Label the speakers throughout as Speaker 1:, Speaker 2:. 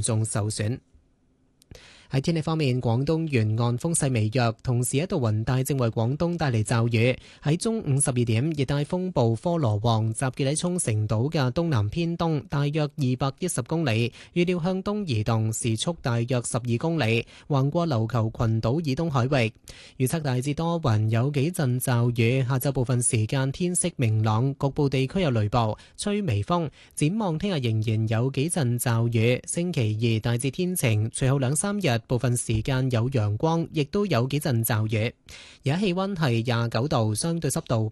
Speaker 1: 重受損。喺天氣方面，廣東沿岸風勢微弱，同時一道雲帶正為廣東帶嚟驟雨。喺中午12點，熱帶風暴科羅旺集結喺沖繩島嘅東南偏東，大約210公里，預料向東移動，時速大約12公里，橫過琉球群島以東海域。預測大致多雲，有幾陣驟雨，下晝部分時間天色明朗，局部地區有雷暴，吹微風。展望聽日仍然有幾陣驟雨，星期二大致天晴，隨後2-3日部分時間有陽光，亦都有幾陣驟雨。而家氣溫係29度，相對濕度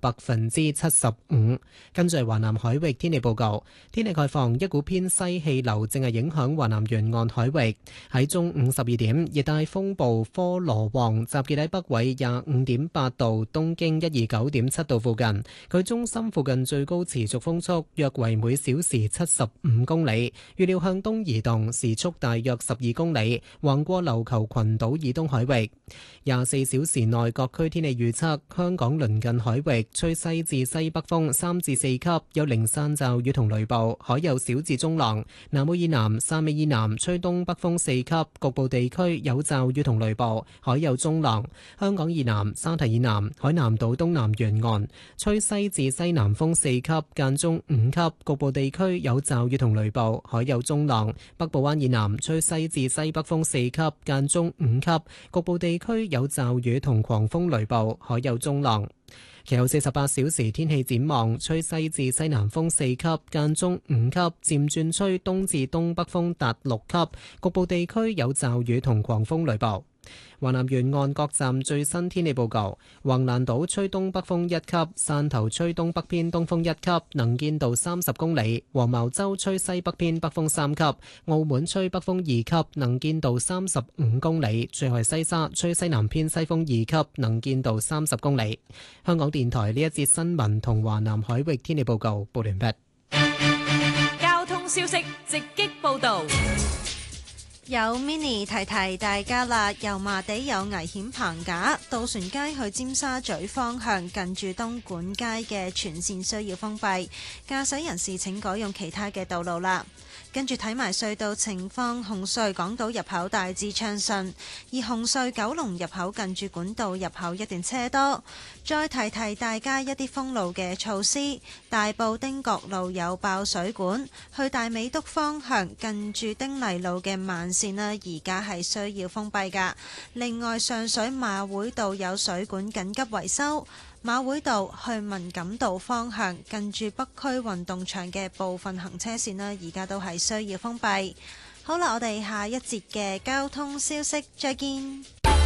Speaker 1: 75%。跟住係華南海域天氣報告，天氣概況，一股偏西氣流正係影響華南沿岸海域。喺中午12點，熱帶風暴科羅旺集結喺北緯25.8度、東經129.7度附近。佢中心附近最高持續風速約為每小時75公里，預料向東移動，時速大約12公里，橫過琉球群島以東海域。24小時內各區天氣預測：香港鄰近海域吹西至西北風3至4級，有零散驟雨同雷暴，海有小至中浪。南澳以南、汕尾以南吹東北風4級，局部地區有驟雨同雷暴，海有中浪。香港以南、沙堤以南、海南島東南沿岸吹西至西南風4級，間中5級，局部地區有驟雨同雷暴，海有中浪。北部灣以南吹西至西北風4級，間中5級，局部地區有驟雨同狂風雷暴，海有中浪。其後48小時天氣展望，吹西至西南風4級，間中5級，漸轉吹東至東北風達6級，局部地區有驟雨同狂風雷暴。華南沿岸各站最新天氣報告：橫瀾島吹東北風1級，汕頭吹東北偏東風1級，能見度30公里；黃茅洲吹西北偏北風3級，澳門吹北風2級，能見度35公里；最後係西沙吹西南偏西風2級，能見度30公里。香港電台呢一節新聞同華南海域天氣報告報完畢。
Speaker 2: 交通消息直擊報道。
Speaker 3: 有 mini 提提大家啦，油麻地有危險棚架，渡船街去尖沙咀方向近住東莞街嘅全線需要封閉，駕駛人士請改用其他嘅道路啦。跟住睇埋隧道情況，紅隧港島入口大致暢順，而紅隧九龍入口近住管道入口一段車多。再提提大家一啲封路嘅措施，大埔汀角路有爆水管，去大美督方向近住丁麗路嘅慢線啦，而家係需要封閉㗎。另外上水馬會道有水管緊急維修。馬會道去文錦道方向近住北區運動場嘅部分行車線啦，而家都係需要封閉。好啦，我哋下一節嘅交通消息再見。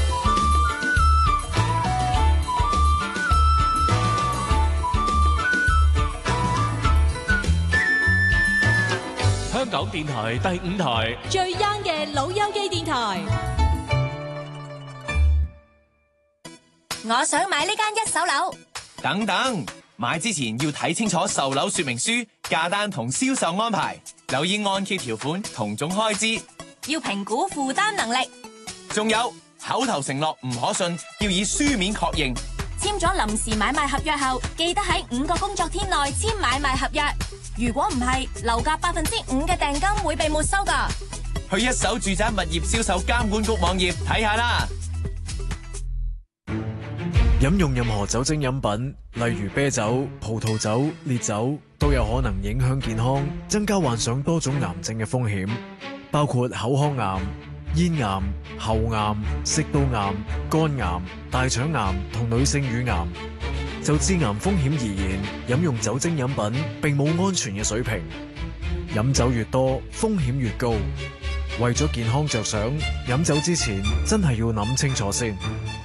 Speaker 4: 香港電台第5台
Speaker 2: 最 young 嘅老友記電台。
Speaker 5: 我想買呢間一手樓。
Speaker 6: 等等，買之前要睇清楚售樓說明書、價單同銷售安排，留意按揭條款同總開支，
Speaker 5: 要評估負擔能力。
Speaker 6: 仲有口頭承諾唔可信，要以書面確認。
Speaker 5: 簽咗臨時買賣合約後，記得喺5個工作天內簽買賣合約。如果唔係，樓價5%嘅訂金會被沒收㗎。
Speaker 6: 去一手住宅物業銷售監管局網頁睇下啦。
Speaker 7: 飲用任何酒精飲品，例如啤酒、葡萄酒、烈酒，都有可能影響健康，增加患上多種癌症嘅風險，包括口腔癌、咽癌、喉癌、食道癌、肝癌、大腸癌同女性乳癌。就致癌風險而言，飲用酒精飲品並冇安全嘅水平，飲酒越多，風險越高。為咗健康着想，飲酒之前真係要諗清楚先。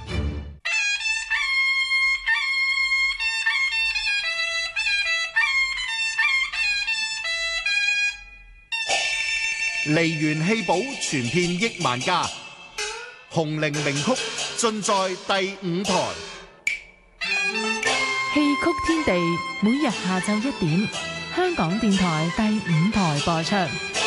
Speaker 8: 梨園戲寶傳遍億萬家，紅伶名曲盡在第5台。
Speaker 9: 戲曲天地每日下晝1點，香港電台第5台播出。